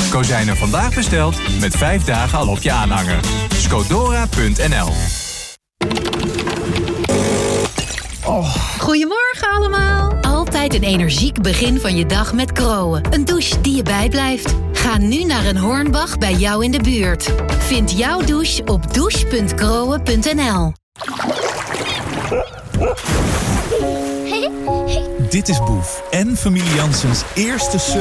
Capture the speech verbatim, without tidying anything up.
Kozijnen vandaag besteld, met vijf dagen al op je aanhanger. Scodora punt n l. Oh. Goedemorgen allemaal. Altijd een energiek begin van je dag met Kroon. Een douche die je bijblijft. Ga nu naar een Hornbach bij jou in de buurt. Vind jouw douche op douche punt kroon punt n l. Dit is Boef en familie Janssens eerste